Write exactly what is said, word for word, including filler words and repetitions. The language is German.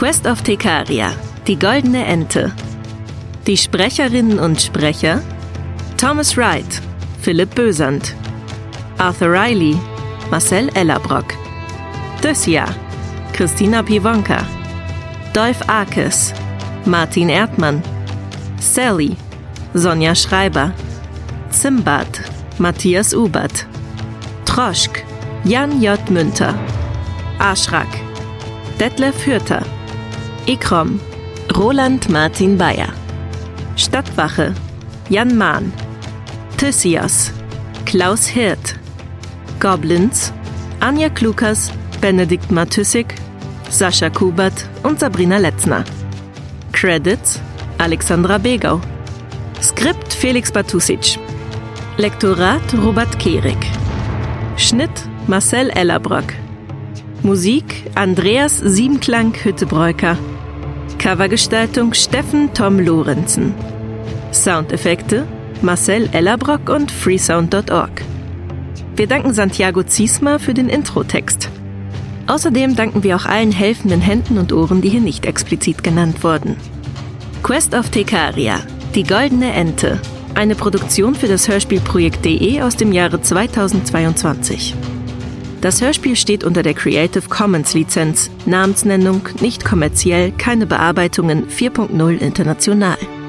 Quest of Tecaria, die goldene Ente. Die Sprecherinnen und Sprecher: Thomas Wright, Philipp Bösand, Arthur Riley, Marcel Ellerbrock, Dösja, Christina Piwonka, Dolph Arkes, Martin Erdmann, Sally, Sonja Schreiber, Zimbad, Matthias Ubert, Troschk, Jan J. Münter, Aschrak, Detlef Hürter, Ikrom, Roland Martin Bayer, Stadtwache, Jan Mahn, Thysios, Klaus Hirt, Goblins, Anja Klukas, Benedikt Matüssig, Sascha Kubert und Sabrina Letzner. Credits: Alexandra Begau. Skript: Felix Batusic. Lektorat: Robert Kehrig. Schnitt: Marcel Ellerbrock. Musik: Andreas Siebenklang-Hüttebreuker. Covergestaltung: Steffen Tom Lorenzen. Soundeffekte: Marcel Ellerbrock und freesound punkt org. Wir danken Santiago Ziesmer für den Introtext. Außerdem danken wir auch allen helfenden Händen und Ohren, die hier nicht explizit genannt wurden. Quest of Tecaria, die goldene Ente. Eine Produktion für das Hörspielprojekt punkt de aus dem Jahre zweitausendzweiundzwanzig. Das Hörspiel steht unter der Creative Commons Lizenz, Namensnennung, nicht kommerziell, keine Bearbeitungen vier Punkt null international.